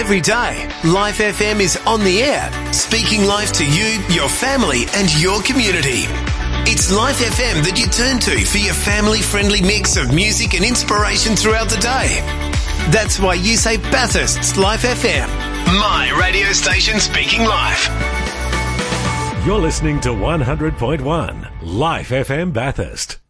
Every day, Life FM is on the air, speaking life to you, your family and your community. It's Life FM that you turn to for your family-friendly mix of music and inspiration throughout the day. That's why you say Bathurst's Life FM, my radio station speaking life. You're listening to 100.1 Life FM Bathurst.